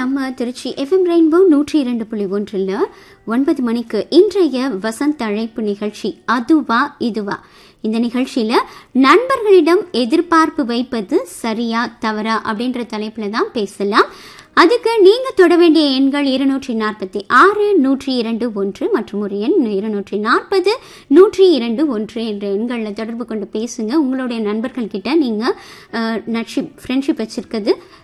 நம்ம Trichy FM rainbow 102.1 9 மணிக்கு இன்றைய வசந்த் அழைப்பு நிகழ்ச்சி அதுவா இதுவா. இந்த நிகழ்ச்சியில நண்பர்களிடம் எதிர்பார்ப்பு வைப்பது சரியா தவறா அப்படின்ற தலைப்புல தான் பேசலாம். அதுக்கு நீங்க தொட வேண்டிய எண்கள் 246 102 மற்றும் ஒரு எண் 240 102 என்ற எண்களில் தொடர்பு கொண்டு பேசுங்க. உங்களுடைய நண்பர்கள் கிட்ட நீங்க ஃப்ரெண்ட்ஷிப் வச்சிருக்கிறது